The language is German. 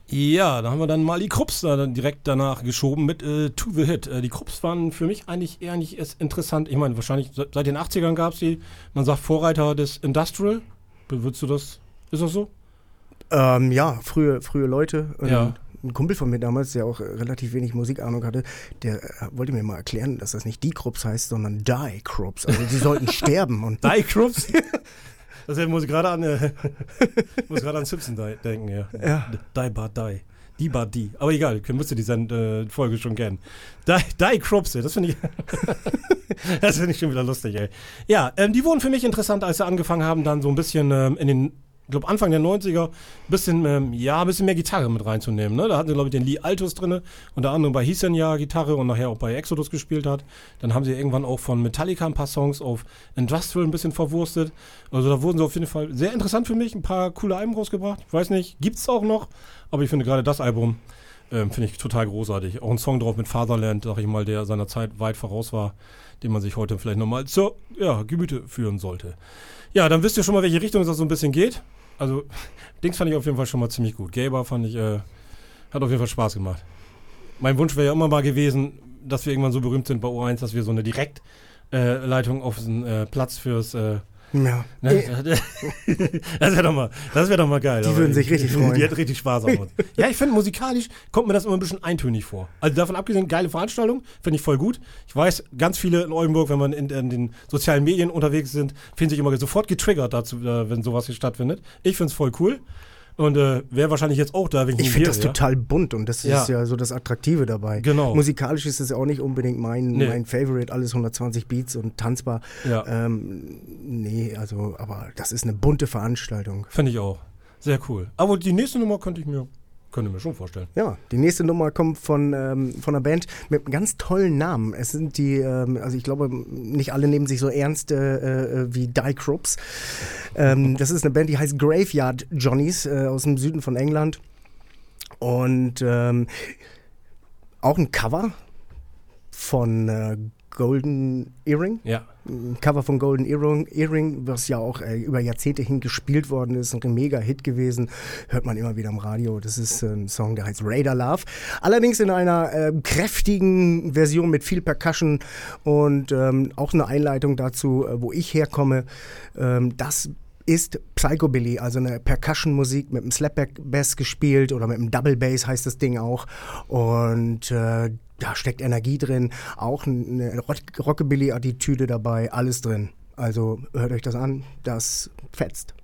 Ja, da haben wir dann mal die Krupps da dann direkt danach geschoben mit To The Hit. Die Krupps waren für mich eigentlich eher nicht interessant. Ich meine, wahrscheinlich seit den 80ern gab es die, man sagt Vorreiter des Industrial. Würdest du das, ist das so? Ja, frühe Leute. Ja. Ein Kumpel von mir damals, der auch relativ wenig Musikahnung hatte, der wollte mir mal erklären, dass das nicht die Krupps heißt, sondern Die Krupps. Also die sollten sterben. Und Die Krupps? Das muss ich gerade an Simpson denken, ja. Die Bar Die. Die Bar Die. Aber egal, müsst ihr diese Folge schon kennen. Die Krupps, das finde ich schon wieder lustig, ey. Ja, die wurden für mich interessant, als sie angefangen haben, dann so ein bisschen in den, ich glaube Anfang der 90er, ein bisschen mehr Gitarre mit reinzunehmen. Ne? Da hatten sie, glaube ich, den Lee Altus drin, unter anderem bei Hießen ja Gitarre und nachher auch bei Exodus gespielt hat. Dann haben sie irgendwann auch von Metallica ein paar Songs auf Industrial ein bisschen verwurstet. Also da wurden sie auf jeden Fall sehr interessant für mich, ein paar coole Alben rausgebracht. Ich weiß nicht, gibt's auch noch, aber ich finde gerade das Album finde ich total großartig. Auch ein Song drauf mit Fatherland, sag ich mal, der seiner Zeit weit voraus war, den man sich heute vielleicht nochmal zur Gemüte führen sollte. Ja, dann wisst ihr schon mal, welche Richtung es so ein bisschen geht. Also, Dings fand ich auf jeden Fall schon mal ziemlich gut. Gaber fand ich, hat auf jeden Fall Spaß gemacht. Mein Wunsch wäre ja immer mal gewesen, dass wir irgendwann so berühmt sind bei O1, dass wir so eine Direktleitung auf den Platz fürs ja. Ne? Das wäre doch mal geil. Die würden sich richtig freuen. Die hätten richtig Spaß an uns. Ja, ich finde, musikalisch kommt mir das immer ein bisschen eintönig vor. Also davon abgesehen, geile Veranstaltung, finde ich voll gut. Ich weiß, ganz viele in Oldenburg, wenn man in den sozialen Medien unterwegs sind, finden sich immer sofort getriggert dazu, wenn sowas hier stattfindet. Ich finde es voll cool. Und wäre wahrscheinlich jetzt auch da, wenn ich finde das total bunt und das ist ja so das Attraktive dabei. Genau. Musikalisch ist es auch nicht unbedingt mein Favorite, alles 120 Beats und tanzbar. Ja. Aber das ist eine bunte Veranstaltung. Finde ich auch. Sehr cool. Aber die nächste Nummer könnte ich mir schon vorstellen. Ja, die nächste Nummer kommt von einer Band mit einem ganz tollen Namen. Es sind also ich glaube, nicht alle nehmen sich so ernst wie Die Krupps. Das ist eine Band, die heißt Graveyard Johnnies aus dem Süden von England. Und auch ein Cover von Golden Earring. Ja. Ein Cover von Golden Earring, was ja auch über Jahrzehnte hin gespielt worden ist, ein Mega-Hit gewesen, hört man immer wieder im Radio. Das ist ein Song, der heißt Raider Love. Allerdings in einer kräftigen Version mit viel Percussion und auch eine Einleitung dazu, wo ich herkomme. Das ist Psychobilly, also eine Percussion-Musik mit einem Slapback-Bass gespielt oder mit einem Double-Bass heißt das Ding auch. Und da steckt Energie drin, auch eine Rockabilly-Attitüde dabei, alles drin. Also hört euch das an, das fetzt.